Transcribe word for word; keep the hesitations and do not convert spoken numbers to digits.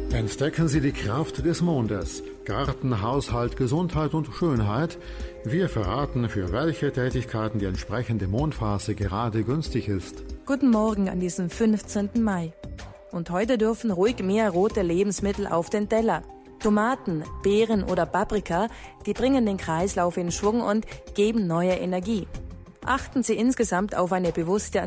Entdecken Sie die Kraft des Mondes. Garten, Haushalt, Gesundheit und Schönheit. Wir verraten, für welche Tätigkeiten die entsprechende Mondphase gerade günstig ist. Guten Morgen an diesem fünfzehnten Mai. Und heute dürfen ruhig mehr rote Lebensmittel auf den Teller. Tomaten, Beeren oder Paprika, die bringen den Kreislauf in Schwung und geben neue Energie. Achten Sie insgesamt auf eine bewusste